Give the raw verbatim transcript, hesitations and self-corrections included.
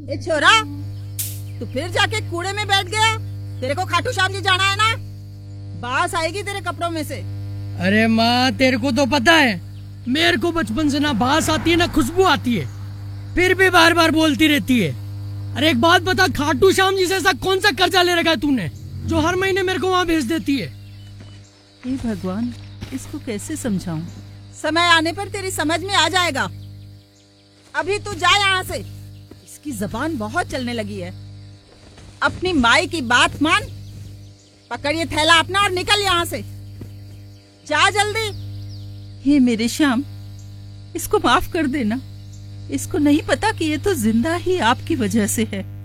ए छोरा, तू फिर जाके कूड़े में बैठ गया। तेरे को खाटू श्याम जी जाना है ना? बास आएगी तेरे कपड़ों में से। अरे माँ, तेरे को तो पता है मेरे को बचपन से ना बास आती है ना खुशबू आती है, फिर भी बार बार बोलती रहती है। अरे एक बात बता, खाटू श्याम जी से ऐसा कौन सा कर्जा ले रखा है तूने जो हर महीने मेरे को वहाँ भेज देती है? हे भगवान, इसको कैसे समझाऊं? समय आने पर तेरी समझ में आ जाएगा। अभी तू जा यहाँ से। इसकी जबान बहुत चलने लगी है। अपनी माई की बात मान। पकड़ ये थैला अपना और निकल यहाँ से। जा जल्दी। हे मेरे श्याम, इसको माफ कर देना। इसको नहीं पता कि ये तो जिंदा ही आपकी वजह से है।